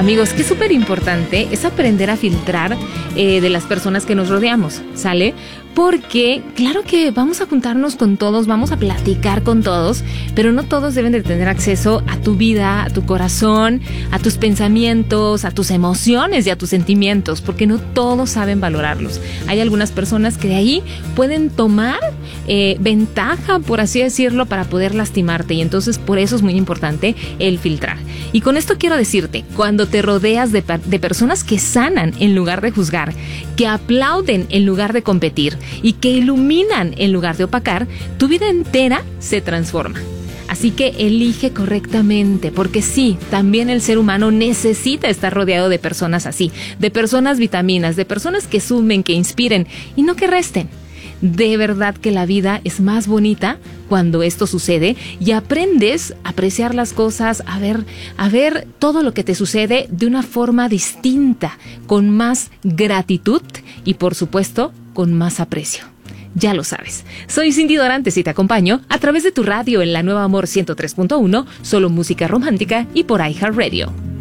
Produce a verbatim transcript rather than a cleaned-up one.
Amigos, que es súper importante es aprender a filtrar eh, de las personas que nos rodeamos, ¿sale? Porque claro que vamos a juntarnos con todos, vamos a platicar con todos, pero no todos deben de tener acceso a tu vida, a tu corazón, a tus pensamientos, a tus emociones y a tus sentimientos, porque no todos saben valorarlos. Hay algunas personas que de ahí pueden tomar eh, ventaja, por así decirlo, para poder lastimarte, y entonces por eso es muy importante el filtrar. Y con esto quiero decirte, cuando te rodeas de, de personas que sanan en lugar de juzgar, que aplauden en lugar de competir y que iluminan en lugar de opacar, tu vida entera se transforma. Así que elige correctamente, porque sí, también el ser humano necesita estar rodeado de personas así, de personas vitaminas, de personas que sumen, que inspiren y no que resten. De verdad que la vida es más bonita cuando esto sucede y aprendes a apreciar las cosas, a ver, a ver todo lo que te sucede de una forma distinta, con más gratitud y, por supuesto, con más aprecio. Ya lo sabes. Soy Cindy Dorantes y te acompaño a través de tu radio en la Nueva Amor ciento tres punto uno, solo música romántica y por iHeartRadio.